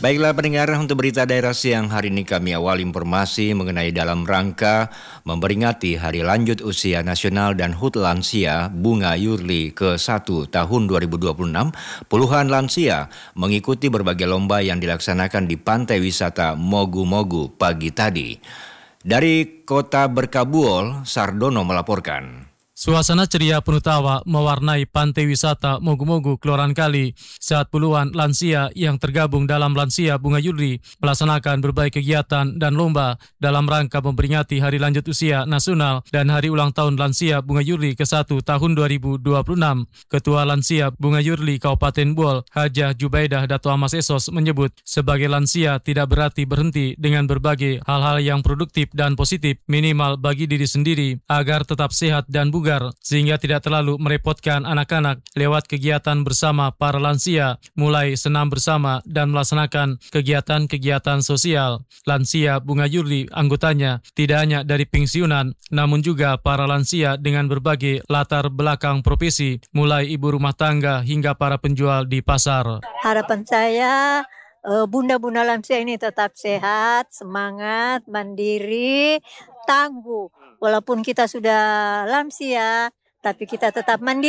Baiklah pendengar, untuk berita daerah siang hari ini kami awal informasi mengenai dalam rangka memperingati Hari Lanjut Usia Nasional dan HUT Lansia Bunga Yurli ke-1 tahun 2026, puluhan lansia mengikuti berbagai lomba yang dilaksanakan di Pantai Wisata Mogu-Mogu pagi tadi. Dari Kota Berkabuol, Sardono melaporkan. Suasana ceria penuh tawa mewarnai Pantai Wisata Mogu-Mogu Kelurahan Kali saat puluhan lansia yang tergabung dalam Lansia Bunga Yurli melaksanakan berbagai kegiatan dan lomba dalam rangka memperingati Hari Lanjut Usia Nasional dan Hari Ulang Tahun Lansia Bunga Yurli ke-1 tahun 2026. Ketua Lansia Bunga Yurli Kabupaten Buol, Hajah Jubaidah Dato Amas Esos menyebut sebagai lansia tidak berarti berhenti dengan berbagai hal-hal yang produktif dan positif minimal bagi diri sendiri agar tetap sehat dan bugar sehingga tidak terlalu merepotkan anak-anak lewat kegiatan bersama para lansia, mulai senam bersama dan melaksanakan kegiatan-kegiatan sosial. Lansia Bunga Yurli anggotanya tidak hanya dari pensiunan, namun juga para lansia dengan berbagai latar belakang profesi, mulai ibu rumah tangga hingga para penjual di pasar. Harapan saya bunda-bunda lansia ini tetap sehat, semangat, mandiri, tangguh. Walaupun kita sudah lansia, tapi kita tetap mandiri.